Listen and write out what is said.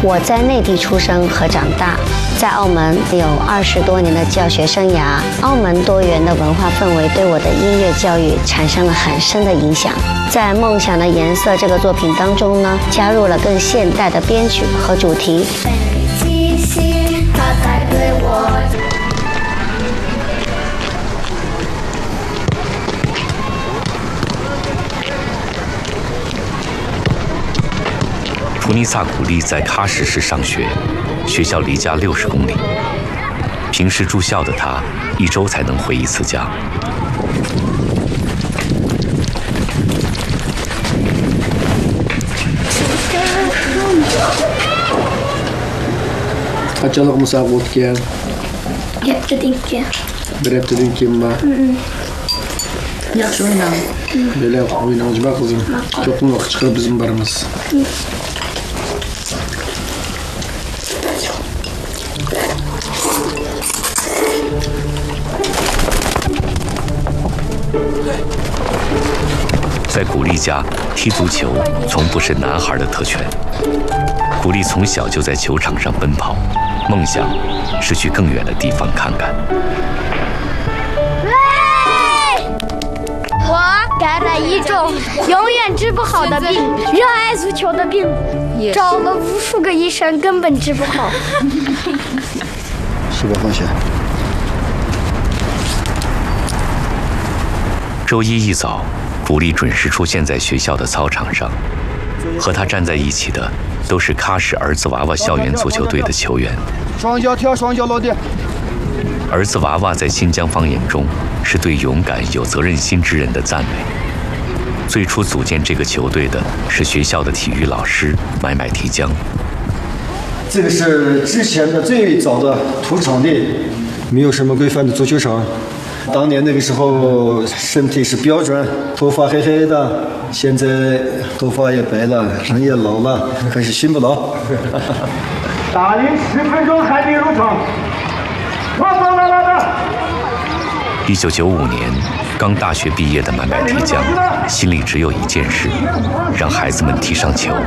我在内地出生和长大，在澳门有20多年的教学生涯。澳门多元的文化氛围对我的音乐教育产生了很深的影响。在《梦想的颜色》这个作品当中呢，加入了更现代的编曲和主题。 图尼萨古丽在喀什市上学，学校离家60公里。平时住校的他，1周才能回1次家。 Qanchalik musobaqa o'tgan? 2 Bir haftadan keyinmi? Yaxshi o'ynadi. Böyle o'ynaymiz bak kızım. Çok mu vaqt chiqarib bizim barimiz. 在古丽家，踢足球从不是男孩的特权。古丽从小就在球场上奔跑，梦想是去更远的地方看看。 我感染一种永远治不好的病，热爱足球的病，找了无数个医生，根本治不好。 是吧，放下。 周一一早，古丽准时出现在学校的操场上，和他站在一起的都是喀什儿子娃娃校园足球队的球员。 双脚跳，双脚落地。 儿子娃娃在新疆方言中是对勇敢有责任心之人的赞美。最初组建这个球队的是学校的体育老师买提江。 这个是之前的最早的土场地，没有什么规范的足球场。当年那个时候身体是标准，头发黑黑的，现在头发也白了，人也老了，还是心不老。 打铃10分钟还没入场。 1995年，刚大学毕业的买提江心里只有一件事，让孩子们踢上球。